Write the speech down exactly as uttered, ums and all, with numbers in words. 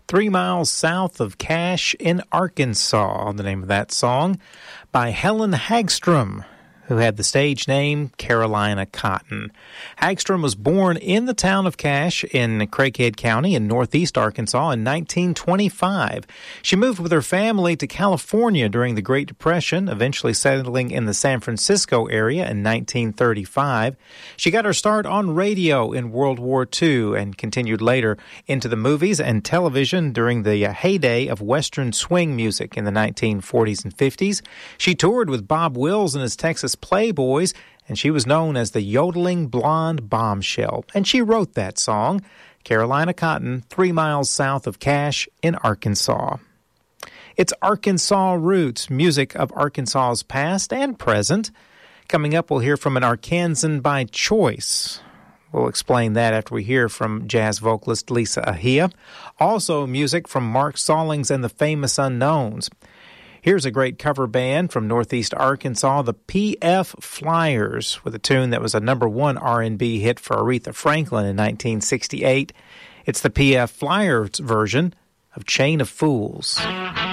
Three Miles South of Cache in Arkansas, the name of that song, by Helen Hagstrom, who had the stage name Carolina Cotton. Hagstrom was born in the town of Cache in Craighead County in northeast Arkansas in nineteen twenty-five. She moved with her family to California during the Great Depression, eventually settling in the San Francisco area in nineteen thirty-five. She got her start on radio in World War Two and continued later into the movies and television during the heyday of Western swing music in the nineteen forties and fifties. She toured with Bob Wills and his Texas Playboys, and she was known as the yodeling blonde bombshell. And she wrote that song, Carolina Cotton, Three Miles South of Cache in Arkansas. It's Arkansas Roots, music of Arkansas's past and present. Coming up, we'll hear from an Arkansan by choice. We'll explain that after we hear from jazz vocalist Lisa Ahia. Also, music from Mark Stallings and the Famous Unknowns. Here's a great cover band from northeast Arkansas, the P F Flyers, with a tune that was a number one R and B hit for Aretha Franklin in nineteen sixty-eight. It's the P F Flyers version of Chain of Fools.